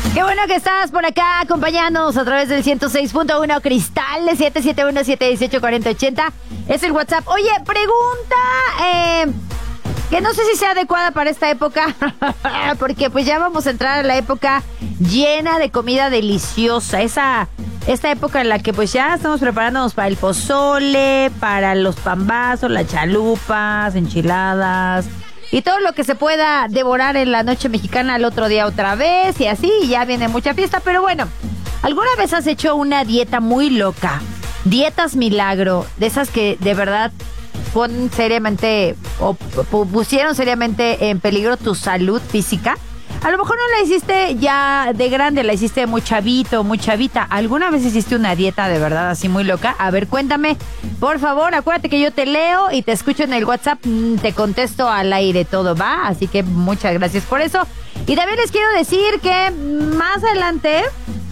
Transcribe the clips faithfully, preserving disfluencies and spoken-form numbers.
Qué bueno que estás por acá acompañándonos a través del ciento seis punto uno Cristal siete siete uno, siete uno ocho, cuatro cero ocho cero. Es el WhatsApp. Oye, pregunta eh, que no sé si sea adecuada para esta época, porque pues ya vamos a entrar a la época llena de comida deliciosa. Esa, esta época en la que pues ya estamos preparándonos para el pozole, para los pambazos, las chalupas, enchiladas y todo lo que se pueda devorar en la noche mexicana al otro día otra vez y así, y ya viene mucha fiesta. Pero bueno, ¿alguna vez has hecho una dieta muy loca? Dietas milagro, de esas que de verdad ponen seriamente o pusieron seriamente en peligro tu salud física. A lo mejor no la hiciste ya de grande, la hiciste muy chavito, muy chavita. ¿Alguna vez hiciste una dieta de verdad así muy loca? A ver, cuéntame, por favor. Acuérdate que yo te leo y te escucho en el WhatsApp, te contesto al aire, todo va. Así que muchas gracias por eso. Y también les quiero decir que más adelante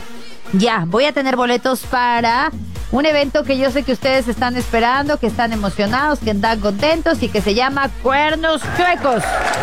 ya voy a tener boletos para un evento que yo sé que ustedes están esperando, que están emocionados, que están contentos y que se llama Cuernos Chuecos.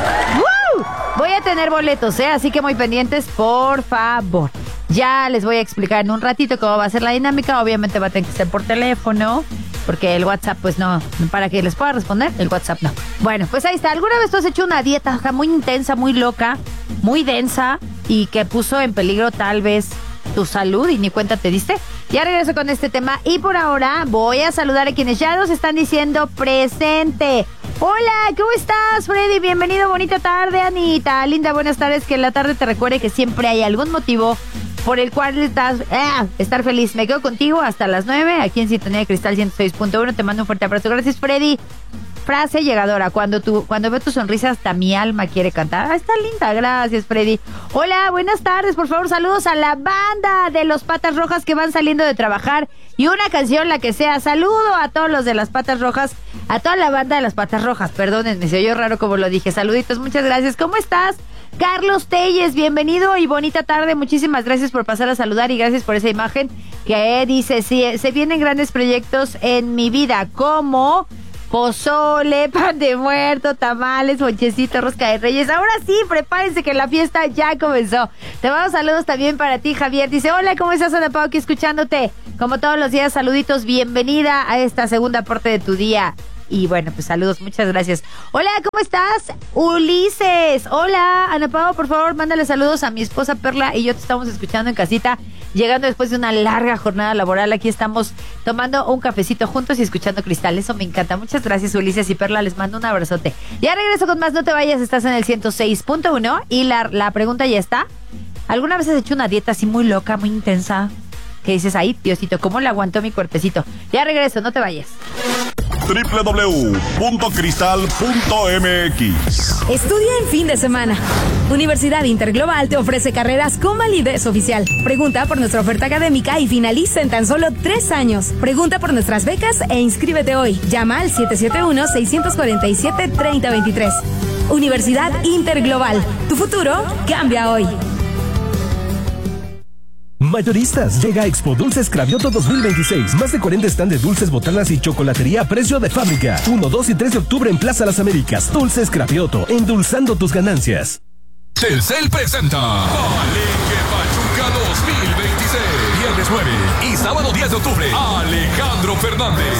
¡Woo! Voy a tener boletos, ¿eh? Así que muy pendientes, por favor. Ya les voy a explicar en un ratito cómo va a ser la dinámica. Obviamente va a tener que ser por teléfono, porque el WhatsApp, pues no, para que les pueda responder, el WhatsApp no. Bueno, pues ahí está. ¿Alguna vez tú has hecho una dieta muy intensa, muy loca, muy densa y que puso en peligro tal vez tu salud y ni cuenta te diste? Ya regreso con este tema y por ahora voy a saludar a quienes ya nos están diciendo presente. Hola, ¿cómo estás, Freddy? Bienvenido, bonita tarde, Anita. Linda, buenas tardes, que en la tarde te recuerde que siempre hay algún motivo por el cual estás, eh, estar feliz. Me quedo contigo hasta las nueve, aquí en Sintonía de Cristal ciento seis punto uno. Te mando un fuerte abrazo. Gracias, Freddy. Frase llegadora: cuando tu, cuando veo tu sonrisa hasta mi alma quiere cantar. Ah, está linda, gracias, Freddy. Hola, buenas tardes, por favor, saludos a la banda de los Patas Rojas que van saliendo de trabajar y una canción, la que sea. Saludo a todos los de las Patas Rojas, a toda la banda de las Patas Rojas, perdónenme, se oyó raro como lo dije. Saluditos, muchas gracias. ¿Cómo estás? Carlos Telles, bienvenido y bonita tarde. Muchísimas gracias por pasar a saludar y gracias por esa imagen que dice: sí, se vienen grandes proyectos en mi vida, como pozole, pan de muerto, tamales, bonchecito, rosca de reyes. Ahora sí, prepárense que la fiesta ya comenzó. Te mando saludos también para ti, Javier. Dice: hola, ¿cómo estás, Ana Pau? Aquí escuchándote. Como todos los días, saluditos. Bienvenida a esta segunda parte de tu día. Y bueno, pues saludos, muchas gracias. Hola, ¿cómo estás? Ulises. Hola, Ana Pau, por favor, mándale saludos a mi esposa Perla y yo te estamos escuchando en casita, llegando después de una larga jornada laboral. Aquí estamos tomando un cafecito juntos y escuchando Cristal. Eso me encanta. Muchas gracias, Ulises y Perla. Les mando un abrazote. Ya regreso con más. No te vayas. Estás en el ciento seis punto uno y la, la pregunta ya está. ¿Alguna vez has hecho una dieta así muy loca, muy intensa? Que dices: ay, Diosito, ¿cómo le aguantó mi cuerpecito? Ya regreso. No te vayas. doble u doble u doble u punto cristal punto m x. Estudia en fin de semana. Universidad Interglobal te ofrece carreras con validez oficial. Pregunta por nuestra oferta académica y finaliza en tan solo tres años. Pregunta por nuestras becas e inscríbete hoy. Llama al siete siete uno, seis cuatro siete, tres cero dos tres. Universidad Interglobal. Tu futuro cambia hoy. Mayoristas, llega a Expo Dulces Cravioto dos mil veintiséis. Más de cuarenta stands de dulces, botanas y chocolatería a precio de fábrica. uno, dos y tres de octubre en Plaza Las Américas. Dulces Cravioto, endulzando tus ganancias. Telcel presenta Palenque Pachuca dos mil veintiséis. Viernes nueve y sábado diez de octubre. Alejandro Fernández.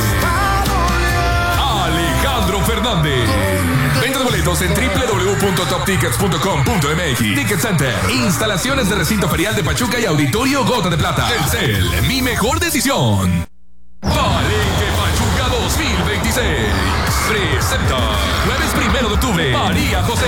Alejandro Fernández. Venta de boletos en doble u doble u doble u punto top tickets punto com punto m x. Ticket Center. Instalaciones de recinto ferial de Pachuca y Auditorio Gota de Plata. Telcel, mi mejor decisión. Palenque Pachuca dos mil veintiséis. Presenta. Jueves primero de octubre. María José.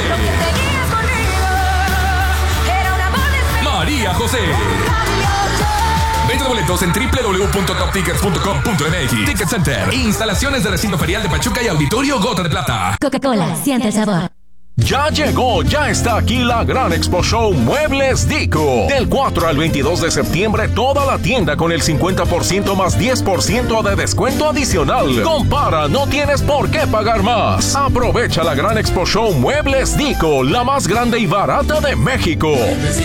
María José. Venta de boletos en doble u doble u doble u punto top tickets punto com punto m x. Ticket Center. Instalaciones de recinto ferial de Pachuca y Auditorio Gota de Plata. Coca-Cola, siente el sabor. Ya llegó, ya está aquí la gran Expo Show Muebles Dico. Del cuatro al veintidós de septiembre, toda la tienda con el cincuenta por ciento más diez por ciento de descuento adicional. Compara, no tienes por qué pagar más. Aprovecha la gran Expo Show Muebles Dico, la más grande y barata de México.